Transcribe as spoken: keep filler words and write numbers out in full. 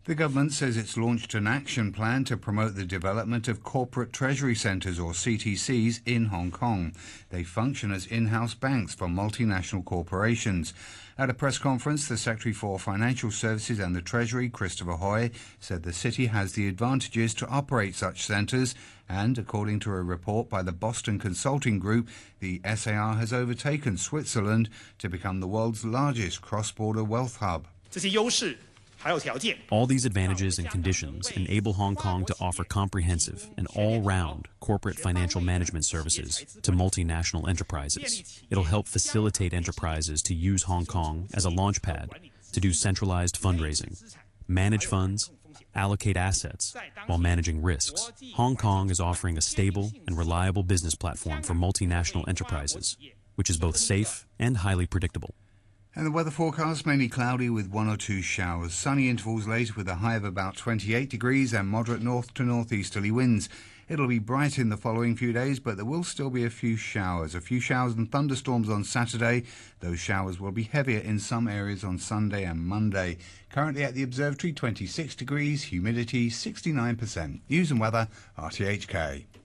The government says it's launched an action plan to promote the development of corporate treasury centres, or C T Cs, in Hong Kong. They function as in-house banks for multinational corporations. At a press conference, the Secretary for Financial Services and the Treasury, Christopher Hoy, said the city has the advantages to operate such centres, and according to a report by the Boston Consulting Group, the S A R has overtaken Switzerland to become the world's largest cross-border wealth hub. All these advantages and conditions enable Hong Kong to offer comprehensive and all-round corporate financial management services to multinational enterprises. It'll help facilitate enterprises to use Hong Kong as a launchpad to do centralized fundraising, manage funds, allocate assets while managing risks. Hong Kong is offering a stable and reliable business platform for multinational enterprises, which is both safe and highly predictable. And the weather forecast, mainly cloudy with one or two showers. Sunny intervals later with a high of about twenty-eight degrees and moderate north to northeasterly winds. It'll be bright in the following few days, but there will still be a few showers. A few showers and thunderstorms on Saturday. Those showers will be heavier in some areas on Sunday and Monday. Currently at the observatory, twenty-six degrees, humidity sixty-nine percent. News and weather, R T H K.